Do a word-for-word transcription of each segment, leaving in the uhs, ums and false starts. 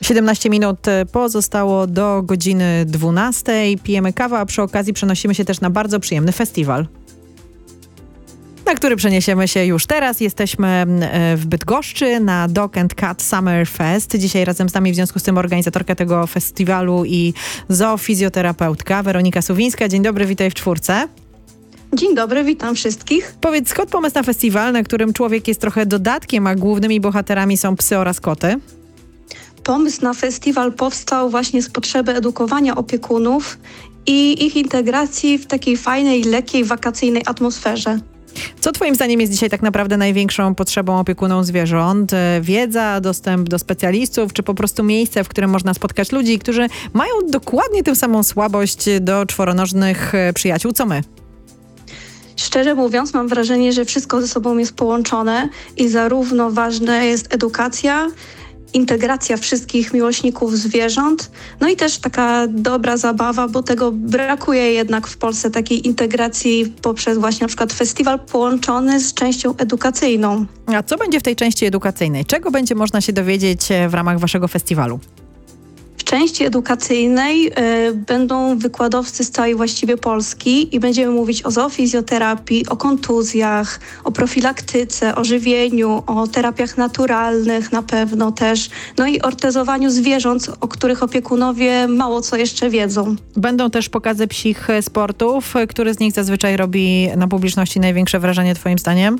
siedemnaście minut pozostało do godziny dwunastej. Pijemy kawę, a przy okazji przenosimy się też na bardzo przyjemny festiwal, na który przeniesiemy się już teraz. Jesteśmy w Bydgoszczy na Dog and Cat Summer Fest. Dzisiaj razem z nami w związku z tym organizatorka tego festiwalu i zoofizjoterapeutka Weronika Suwińska. Dzień dobry, witaj w czwórce. Dzień dobry, witam wszystkich. Powiedz, skąd pomysł na festiwal, na którym człowiek jest trochę dodatkiem, a głównymi bohaterami są psy oraz koty? Pomysł na festiwal powstał właśnie z potrzeby edukowania opiekunów i ich integracji w takiej fajnej, lekkiej, wakacyjnej atmosferze. Co twoim zdaniem jest dzisiaj tak naprawdę największą potrzebą opiekunom zwierząt? Wiedza, dostęp do specjalistów, czy po prostu miejsce, w którym można spotkać ludzi, którzy mają dokładnie tę samą słabość do czworonożnych przyjaciół, co my? Szczerze mówiąc, mam wrażenie, że wszystko ze sobą jest połączone i zarówno ważna jest edukacja, integracja wszystkich miłośników zwierząt, no i też taka dobra zabawa, bo tego brakuje jednak w Polsce, takiej integracji poprzez właśnie na przykład festiwal połączony z częścią edukacyjną. A co będzie w tej części edukacyjnej? Czego będzie można się dowiedzieć w ramach waszego festiwalu? W części edukacyjnej y, będą wykładowcy z całej właściwie Polski i będziemy mówić o zoofizjoterapii, o kontuzjach, o profilaktyce, o żywieniu, o terapiach naturalnych na pewno też, no i ortezowaniu zwierząt, o których opiekunowie mało co jeszcze wiedzą. Będą też pokazy psich sportów. Który z nich zazwyczaj robi na publiczności największe wrażenie twoim zdaniem?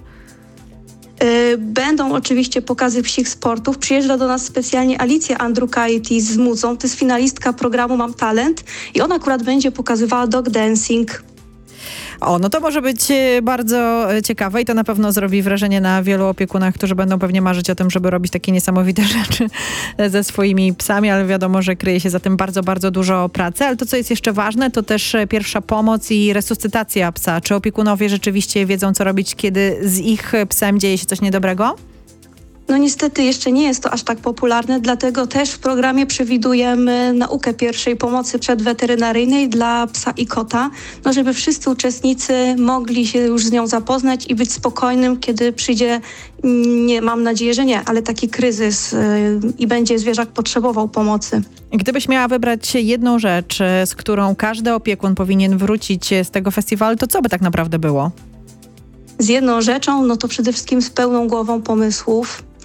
Będą oczywiście pokazy psich sportów. Przyjeżdża do nas specjalnie Alicja Andrukaitis z Mucą. To jest finalistka programu Mam Talent i ona akurat będzie pokazywała dog dancing. O, no to może być bardzo ciekawe i to na pewno zrobi wrażenie na wielu opiekunach, którzy będą pewnie marzyć o tym, żeby robić takie niesamowite rzeczy ze swoimi psami, ale wiadomo, że kryje się za tym bardzo, bardzo dużo pracy. Ale to, co jest jeszcze ważne, to też pierwsza pomoc i resuscytacja psa. Czy opiekunowie rzeczywiście wiedzą, co robić, kiedy z ich psem dzieje się coś niedobrego? No niestety jeszcze nie jest to aż tak popularne, dlatego też w programie przewidujemy naukę pierwszej pomocy przedweterynaryjnej dla psa i kota, no żeby wszyscy uczestnicy mogli się już z nią zapoznać i być spokojnym, kiedy przyjdzie, nie, mam nadzieję, że nie, ale taki kryzys yy, i będzie zwierzak potrzebował pomocy. Gdybyś miała wybrać jedną rzecz, z którą każdy opiekun powinien wrócić z tego festiwalu, to co by tak naprawdę było? Z jedną rzeczą, no to przede wszystkim z pełną głową pomysłów,